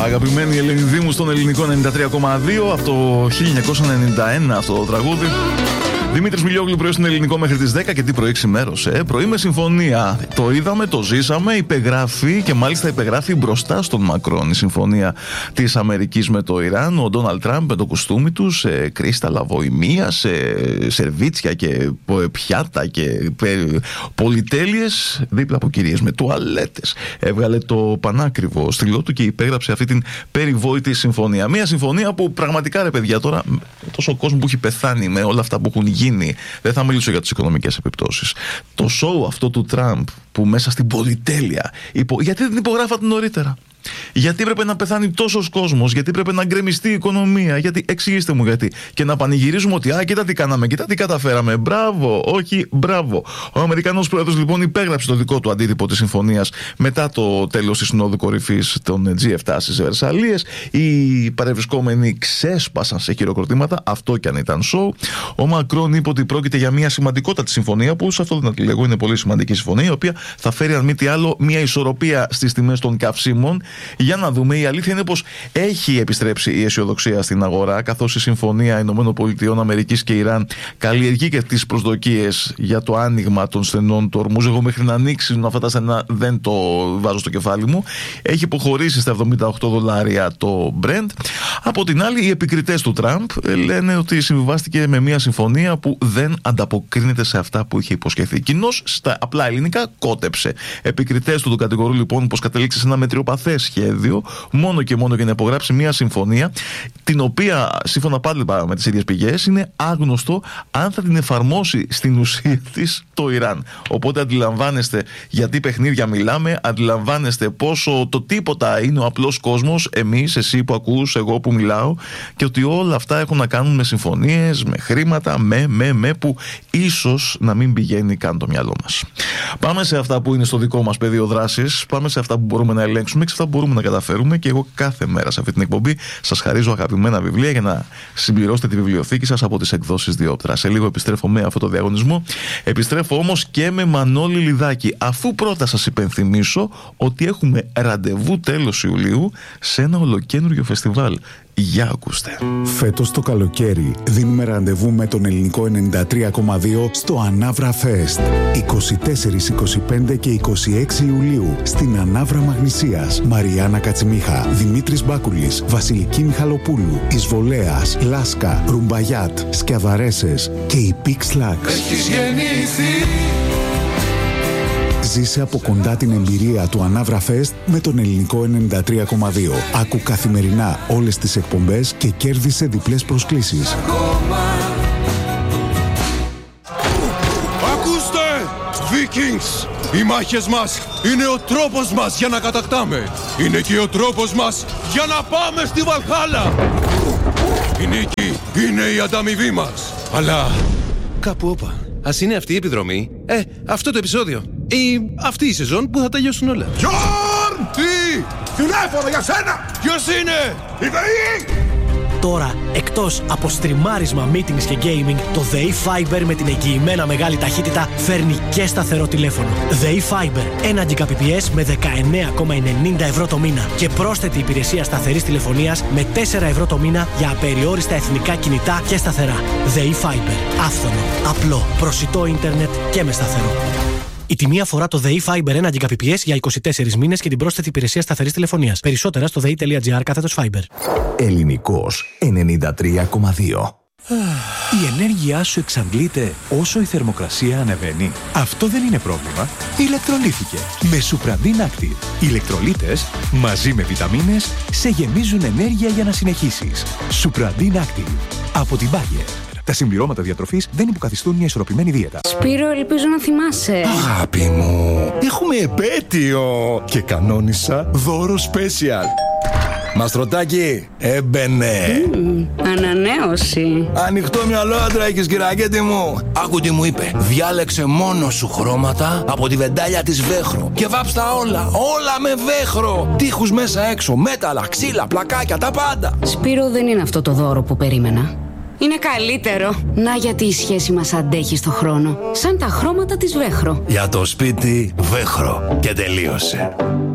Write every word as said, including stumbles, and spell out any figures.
Αγαπημένοι Ελληνιδοί μου στον ελληνικό ενενήντα τρία κόμμα δύο, από το χίλια εννιακόσια ενενήντα ένα αυτό το τραγούδι. Δημήτρης Μιλιόγλου, πρωί στον ελληνικό μέχρι τις δέκα. Και τι πρωί ξημέρωσε. Πρωί με συμφωνία. Το είδαμε, το ζήσαμε. Υπεγράφει και μάλιστα υπεγράφει μπροστά στον Μακρόν η συμφωνία της Αμερικής με το Ιράν. Ο Ντόναλντ Τραμπ με το κουστούμι του σε κρίσταλα βοημία, σε σερβίτσια και πιάτα και πολυτέλειες δίπλα από κυρίες με τουαλέτες. Έβγαλε το πανάκριβο στυλό του και υπέγραψε αυτή την περιβόητη συμφωνία. Μια συμφωνία που πραγματικά, ρε παιδιά, τώρα τόσο κόσμο που έχει πεθάνει με όλα αυτά που έχουν γίνει. Δεν θα μιλήσω για τις οικονομικές επιπτώσεις. Το show αυτό του Τραμπ που μέσα στην πολυτέλεια υπο... γιατί δεν υπογράφατε νωρίτερα? Γιατί έπρεπε να πεθάνει τόσος κόσμος? Γιατί έπρεπε να γκρεμιστεί η οικονομία? Γιατί, εξηγήστε μου γιατί. Και να πανηγυρίζουμε ότι α, κοίτα τι κάναμε, κοίτα τι καταφέραμε. Μπράβο, όχι, μπράβο. Ο Αμερικανός πρόεδρος λοιπόν υπέγραψε το δικό του αντίτυπο της συμφωνίας μετά το τέλος της Συνόδου Κορυφής των τζι επτά στις Βερσαλίες. Οι παρευρισκόμενοι ξέσπασαν σε χειροκροτήματα, αυτό κι αν ήταν σοου. Ο Μακρόν είπε ότι πρόκειται για μια σημαντικότατη συμφωνία, που σε αυτό δεν τη λέγω, είναι πολύ σημαντική συμφωνία, η οποία θα φέρει, αν μη τι άλλο, μια ισορροπία στις τιμές των καυσίμων. Για να δούμε, η αλήθεια είναι πως έχει επιστρέψει η αισιοδοξία στην αγορά, καθώς η συμφωνία ΗΠΑ και Ιράν καλλιεργεί και τις προσδοκίες για το άνοιγμα των στενών του Ορμούζ. Εγώ μέχρι να ανοίξουν αυτά τα στενά δεν το βάζω στο κεφάλι μου. Έχει υποχωρήσει στα εβδομήντα οκτώ δολάρια το Brent. Από την άλλη, οι επικριτές του Τραμπ λένε ότι συμβιβάστηκε με μια συμφωνία που δεν ανταποκρίνεται σε αυτά που είχε υποσχεθεί. Κοινώς, στα απλά ελληνικά, κότεψε. Επικριτές του τον κατηγορούν λοιπόν πως κατέληξε σε ένα μετριοπαθές σχέδιο, μόνο και μόνο για να υπογράψει μια συμφωνία, την οποία, σύμφωνα πάλι με τις ίδιες πηγές, είναι άγνωστο αν θα την εφαρμόσει στην ουσία της το Ιράν. Οπότε αντιλαμβάνεστε γιατί παιχνίδια μιλάμε, αντιλαμβάνεστε πόσο το τίποτα είναι ο απλός κόσμος, εμείς, εσύ που ακούς, εγώ που μιλάω, και ότι όλα αυτά έχουν να κάνουν με συμφωνίες, με χρήματα, με, με, με, που ίσως να μην πηγαίνει καν το μυαλό μας. Πάμε σε αυτά που είναι στο δικό μας πεδίο δράσης, πάμε σε αυτά που μπορούμε να ελέγξουμε και σε αυτά που μπορούμε να καταφέρουμε, και εγώ κάθε μέρα σε αυτή την εκπομπή σας χαρίζω αγαπημένα βιβλία για να συμπληρώσετε τη βιβλιοθήκη σας από τις εκδόσεις Διόπτρα. Σε λίγο επιστρέφω με αυτό το διαγωνισμό. Επιστρέφω όμως και με Μανώλη Λιδάκη, αφού πρώτα σας υπενθυμίσω ότι έχουμε ραντεβού τέλος Ιουλίου σε ένα ολοκένουργιο φεστιβάλ. Για ακούστε. Φέτος το καλοκαίρι δίνουμε ραντεβού με τον ελληνικό ενενήντα τρία κόμμα δύο στο Ανάβρα Fest. είκοσι τέσσερα, είκοσι πέντε και είκοσι έξι Ιουλίου στην Ανάβρα Μαγνησίας. Μαριάννα Κατσιμίχα, Δημήτρης Μπάκουλης, Βασιλική Μιχαλοπούλου, Εισβολέας, Λάσκα, Ρουμπαγιάτ, Σκιαδαρέσες και η Pix Lax. Έχεις γεννηθεί. Ζήσε από κοντά την εμπειρία του Ανάβρα Fest με τον ελληνικό ενενήντα τρία κόμμα δύο. Άκου καθημερινά όλες τις εκπομπές και κέρδισε διπλές προσκλήσεις. Ακούστε! Vikings! Οι μάχες μας είναι ο τρόπος μας για να κατακτάμε. Είναι και ο τρόπος μας για να πάμε στη Βαλχάλα. Η νίκη είναι η ανταμοιβή μας. Αλλά κάπου όπα. Ας είναι αυτή η επιδρομή, ε, αυτό το επεισόδιο ή αυτή η σεζόν που θα τελειώσουν όλα. Γιόρν! Τι! Τηλέφωνο για σένα! Ποιος είναι? Η ΔΕΗ! Τώρα, εκτός από στριμάρισμα, meetings και gaming, το ΔΕΗ Fiber με την εγγυημένα μεγάλη ταχύτητα φέρνει και σταθερό τηλέφωνο. ΔΕΗ Fiber, ένα Gbps με δεκαεννέα κόμμα ενενήντα ευρώ το μήνα και πρόσθετη υπηρεσία σταθερής τηλεφωνίας με τέσσερα ευρώ το μήνα για απεριόριστα εθνικά κινητά και σταθερά. ΔΕΗ Fiber, άφθονο, απλό, προσιτό ίντερνετ και με σταθερό. Η τιμή αφορά το ΔΕΗ Fiber ένα Gbps για είκοσι τέσσερις μήνες και την πρόσθετη υπηρεσία σταθερής τηλεφωνίας. Περισσότερα στο δεη.gr κάθετος Fiber. Ελληνικός ενενήντα τρία κόμμα δύο. Η ενέργειά σου εξαντλείται όσο η θερμοκρασία ανεβαίνει. Αυτό δεν είναι πρόβλημα. Ηλεκτρολύθηκε με Supradin Active. Οι ηλεκτρολίτες μαζί με βιταμίνες σε γεμίζουν ενέργεια για να συνεχίσεις. Supradin Active από την Bayer. Τα συμπληρώματα διατροφής δεν υποκαθιστούν μια ισορροπημένη δίαιτα. Σπύρο, ελπίζω να θυμάσαι. Αγάπη μου, έχουμε επέτειο και κανόνισα δώρο special. Μαστρωτάκι, έμπαινε. Mm, ανανέωση. Ανοιχτό μυαλό άντρα έχεις, κυρακέτη μου. Άκου τι μου είπε. Διάλεξε μόνο σου χρώματα από τη βεντάλια της Βέχρο και βάψτα όλα, όλα με Βέχρο. Τείχους μέσα έξω, μέταλλα, ξύλα, πλακάκια, τα πάντα. Σπύρο, δεν είναι αυτό το δώρο που περίμενα. Είναι καλύτερο. Να γιατί η σχέση μας αντέχει στο χρόνο. Σαν τα χρώματα της Βέχρο. Για το σπίτι Βέχρο. Και τελείωσε.